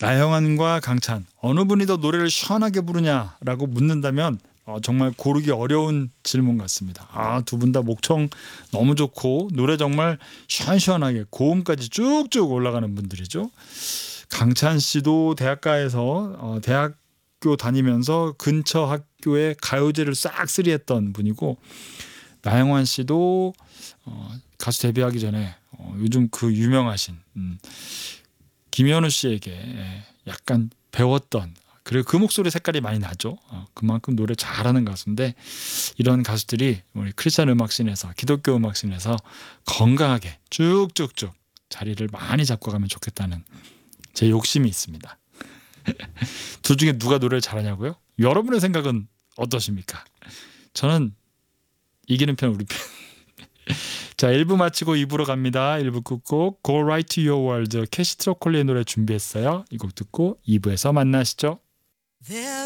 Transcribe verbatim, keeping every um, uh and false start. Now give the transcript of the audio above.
나영환과 강찬 어느 분이 더 노래를 시원하게 부르냐라고 묻는다면 어, 정말 고르기 어려운 질문 같습니다. 아, 두 분 다 목청 너무 좋고 노래 정말 시원시원하게 고음까지 쭉쭉 올라가는 분들이죠. 강찬 씨도 대학가에서 어, 대학교 다니면서 근처 학교에 가요제를 싹쓸이 했던 분이고, 나영환 씨도 어, 가수 데뷔하기 전에 어, 요즘 그 유명하신 음, 김현우 씨에게 약간 배웠던, 그리고 그 목소리 색깔이 많이 나죠. 어, 그만큼 노래 잘하는 가수인데, 이런 가수들이 우리 크리스찬 음악씬에서, 기독교 음악씬에서 건강하게 쭉쭉쭉 자리를 많이 잡고 가면 좋겠다는 제 욕심이 있습니다. 둘 중에 누가 노래를 잘하냐고요? 여러분의 생각은 어떠십니까? 저는 이기는 편, 우리 편. 자, 일 부 마치고 이 부로 갑니다. 일 부 끝곡 Go Right to Your World, 캐시 트러콜리의 노래 준비했어요. 이 곡 듣고 이 부에서 만나시죠.